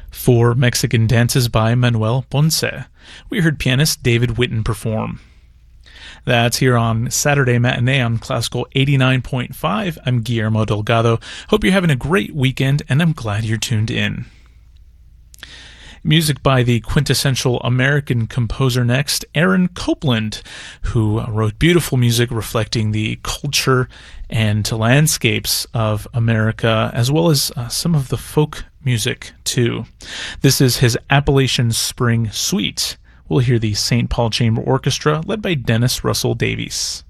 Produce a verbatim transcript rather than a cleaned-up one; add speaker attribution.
Speaker 1: For Mexican Dances by Manuel Ponce, we heard pianist David Witten perform. That's here on Saturday Matinee on Classical eighty-nine point five. I'm Guillermo Delgado. Hope you're having a great weekend, and I'm glad you're tuned in. Music by the quintessential American composer next, Aaron Copland, who wrote beautiful music reflecting the culture and landscapes of America, as well as uh, some of the folk music, too. This is his Appalachian Spring Suite. We'll hear the Saint Paul Chamber Orchestra, led by Dennis Russell Davies.